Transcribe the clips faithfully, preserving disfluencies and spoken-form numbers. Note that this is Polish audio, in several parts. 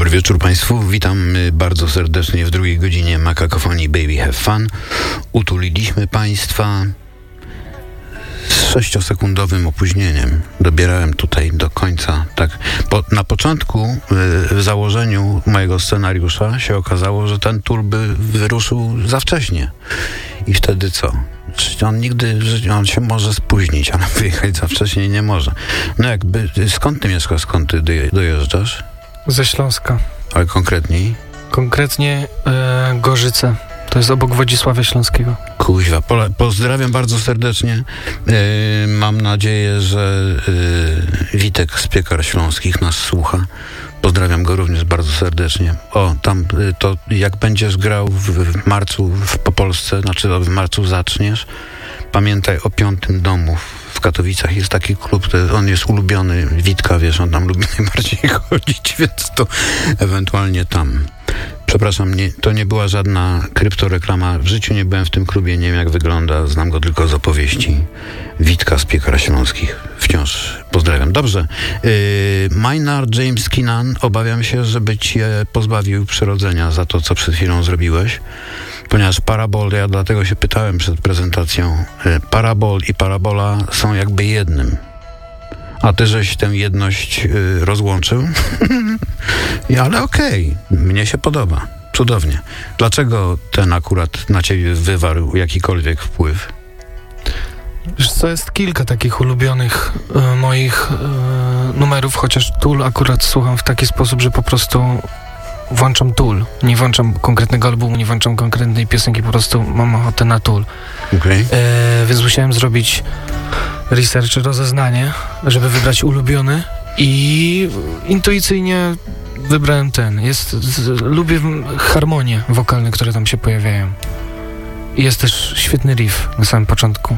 Dobry wieczór Państwu, witam bardzo serdecznie w drugiej godzinie Makakofonii Baby Have Fun. Utuliliśmy Państwa z sześciosekundowym opóźnieniem. Dobierałem tutaj do końca, tak. Bo na początku, w założeniu mojego scenariusza się okazało, że ten tur by wyruszył za wcześnie. I wtedy co? On nigdy, on się może spóźnić, ale wyjechać za wcześnie nie może. No jakby, skąd ty mieszkasz, skąd ty dojeżdżasz? Ze Śląska. Ale konkretniej? Konkretnie e, Gorzyce. To jest obok Wodzisławia Śląskiego. Kuźwa, pole, pozdrawiam bardzo serdecznie. E, mam nadzieję, że e, Witek z Piekar Śląskich nas słucha. Pozdrawiam go również bardzo serdecznie. O, tam to jak będziesz grał w, w marcu w, po Polsce, znaczy w marcu zaczniesz, pamiętaj o Piątym Domu. W Katowicach jest taki klub, on jest ulubiony Witka, wiesz, on tam lubi najbardziej chodzić, więc to ewentualnie tam. Przepraszam, nie, to nie była żadna kryptoreklama. W życiu nie byłem w tym klubie, nie wiem jak wygląda, znam go tylko z opowieści. Witka z Piekar Śląskich. Wciąż pozdrawiam. Dobrze. Yy, Maynard James Keenan, obawiam się, żeby cię pozbawił przyrodzenia za to, co przed chwilą zrobiłeś. Ponieważ parabol, ja dlatego się pytałem przed prezentacją, yy, parabol i parabola są jakby jednym. A ty żeś tę jedność yy, rozłączył? Ja, ale okej, okay. Mnie się podoba. Cudownie. Dlaczego ten akurat na ciebie wywarł jakikolwiek wpływ? Wiesz co, jest kilka takich ulubionych e, moich e, numerów, chociaż Tool akurat słucham w taki sposób, że po prostu włączam Tool. Nie włączam konkretnego albumu, nie włączam konkretnej piosenki, po prostu mam ochotę na Tool. Okay. E, więc musiałem zrobić research, rozeznanie, żeby wybrać ulubiony i intuicyjnie wybrałem ten. Jest, z, lubię harmonie wokalne, które tam się pojawiają. I jest też świetny riff na samym początku.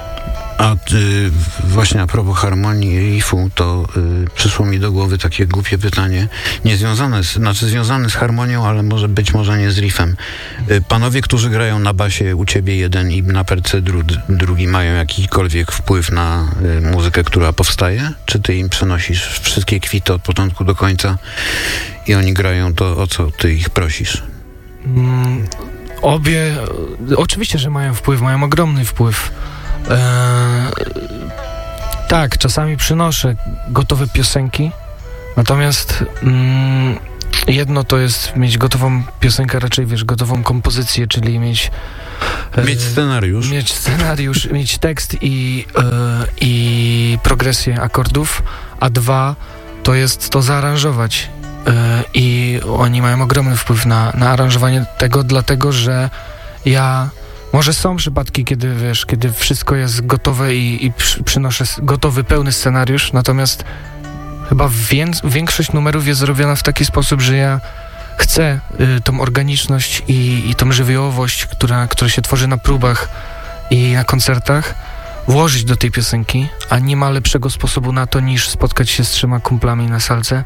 A y, właśnie a propos harmonii i riffu, to y, przyszło mi do głowy takie głupie pytanie, nie związane z, znaczy związane z harmonią, ale może być może nie z riffem. Y, panowie, którzy grają na basie u ciebie jeden i na perce dru, drugi, mają jakikolwiek wpływ na y, muzykę, która powstaje? Czy ty im przenosisz wszystkie kwity od początku do końca i oni grają to, o co ty ich prosisz? Mm, obie, oczywiście, że mają wpływ, mają ogromny wpływ. Eee, tak, czasami przynoszę gotowe piosenki, natomiast mm, jedno to jest mieć gotową piosenkę, raczej wiesz, gotową kompozycję, czyli mieć e, mieć scenariusz, mieć scenariusz, mieć tekst i, e, i progresję akordów, a dwa to jest to zaaranżować e, i oni mają ogromny wpływ na, na aranżowanie tego, dlatego że ja może są przypadki, kiedy wiesz, kiedy wszystko jest gotowe i, i przy, przynoszę gotowy, pełny scenariusz, natomiast chyba wię, większość numerów jest zrobiona w taki sposób, że ja chcę y, tą organiczność i, i tą żywiołowość, która, która się tworzy na próbach i na koncertach, włożyć do tej piosenki, a nie ma lepszego sposobu na to, niż spotkać się z trzema kumplami na salce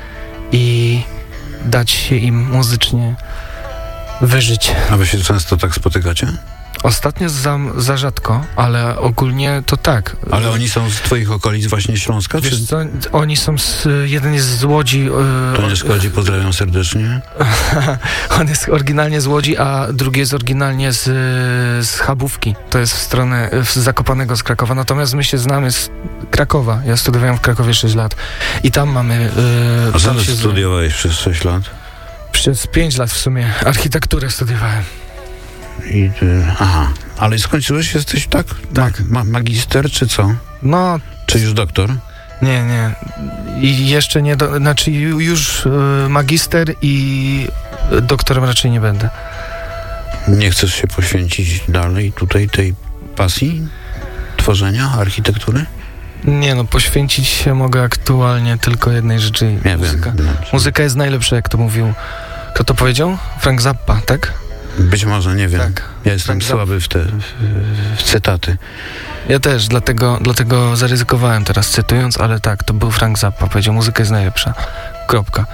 i dać się im muzycznie wyżyć. A wy się często tak spotykacie? Ostatnio za, za rzadko, ale ogólnie to tak. Ale oni są z twoich okolic właśnie Śląska? Wiesz czy... co, oni są z, jeden jest z Łodzi. Yy, to nie szkodzi, pozdrawiam serdecznie. On jest oryginalnie z Łodzi, a drugi jest oryginalnie z, z Chabówki. To jest w stronę z Zakopanego, z Krakowa. Natomiast my się znamy z Krakowa. Ja studiowałem w Krakowie sześć lat i tam mamy... Yy, a co ty studiowałeś z... przez sześć lat? Przez pięć lat w sumie. Architekturę studiowałem. I, aha, ale skończyłeś, jesteś tak? Tak. Ma, magister, czy co? No. Czy już doktor? Nie, nie. I jeszcze nie, do, znaczy już y, magister i doktorem raczej nie będę. Nie chcesz się poświęcić dalej tutaj tej pasji tworzenia architektury? Nie no, poświęcić się mogę aktualnie tylko jednej rzeczy. Ja muzyka. Wiem, muzyka jest najlepsza, jak to mówił. Kto to powiedział? Frank Zappa, tak? Być może, nie wiem. Tak. Ja jestem Frank słaby w te w, w cytaty. Ja też, dlatego, dlatego zaryzykowałem teraz cytując, ale tak, to był Frank Zappa, powiedział, muzyka jest najlepsza. Kropka.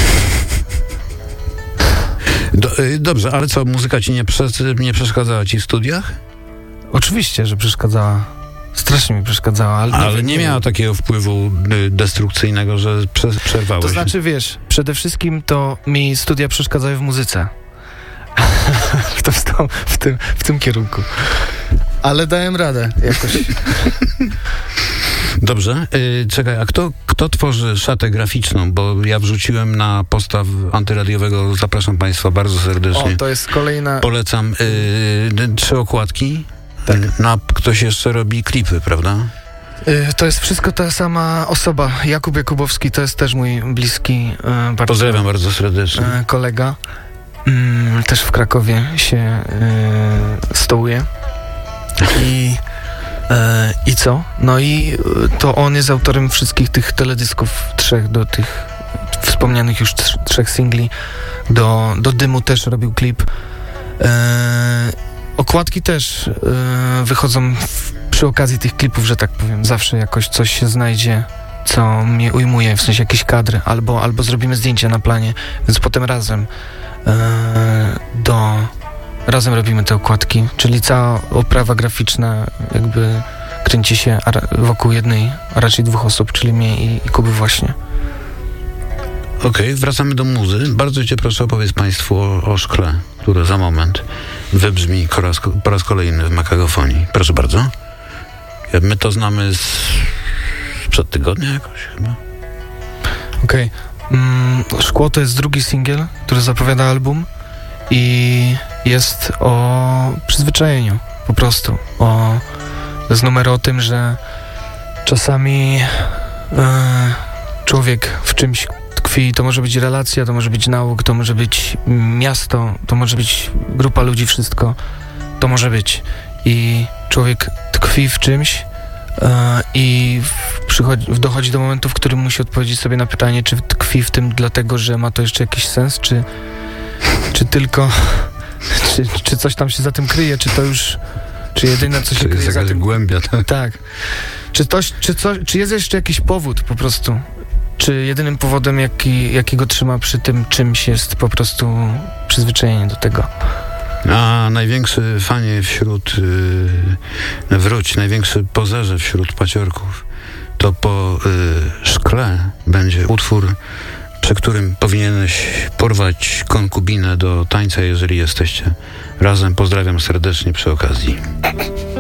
Do, y, dobrze, ale co, muzyka ci nie, przes- nie przeszkadzała ci w studiach? Oczywiście, że przeszkadzała. Strasznie mi przeszkadzała. Ale, ale nie miała takiego wpływu y, destrukcyjnego, że prze, przerwałeś. To znaczy, wiesz, przede wszystkim to mi studia przeszkadzały w muzyce. w, to, w, to, w, tym, w tym kierunku. Ale dałem radę jakoś. Dobrze. Yy, czekaj, a kto, kto tworzy szatę graficzną? Bo ja wrzuciłem na postaw antyradiowego, zapraszam Państwa bardzo serdecznie. O, to jest kolejna... Polecam yy, trzy okładki. Tak. Na, ktoś jeszcze robi klipy, prawda? Yy, to jest wszystko ta sama osoba. Jakub Jakubowski to jest też mój bliski yy, bardzo, Pozdrawiam bardzo serdecznie. Yy, kolega. Yy, też w Krakowie się yy, stołuje. I, e, I co? No i to on jest autorem wszystkich tych teledysków, trzech do tych wspomnianych już tr- trzech singli. Do, do Dymu też robił klip. E, okładki też e, wychodzą w, przy okazji tych klipów, że tak powiem. Zawsze jakoś coś się znajdzie, co mnie ujmuje, w sensie jakieś kadry, albo, albo zrobimy zdjęcia na planie, więc potem razem e, do... Razem robimy te okładki, czyli cała oprawa graficzna jakby kręci się wokół jednej, a raczej dwóch osób, czyli mnie i, i Kuby właśnie. Okej, okay, wracamy do muzy. Bardzo cię proszę, opowiedz Państwu o, o Szkle, które za moment wybrzmi po raz, po raz kolejny w Makagofonii. Proszę bardzo. My to znamy z przed tygodnia jakoś chyba. Okej. Okay. Mm, Szkło to jest drugi singiel, który zapowiada album i jest o przyzwyczajeniu, po prostu. O, to jest numer o tym, że czasami e, człowiek w czymś tkwi. To może być relacja, to może być nauk, to może być miasto, to może być grupa ludzi, wszystko. To może być. I człowiek tkwi w czymś e, i w, przychodzi, dochodzi do momentu, w którym musi odpowiedzieć sobie na pytanie, czy tkwi w tym dlatego, że ma to jeszcze jakiś sens, czy, czy tylko... Czy, czy coś tam się za tym kryje, czy to już, czy jedyne co się czy kryje jest za tym... głębia, tak? Tak. Czy, toś, czy, co, czy jest jeszcze jakiś powód po prostu? Czy jedynym powodem, jaki, jakiego trzyma przy tym czymś jest po prostu przyzwyczajenie do tego? A największy fanie wśród yy, wróć, największy pozerze wśród paciorków, to po yy, Szkle będzie utwór, przy którym powinieneś porwać konkubinę do tańca, jeżeli jesteście razem. Pozdrawiam serdecznie przy okazji.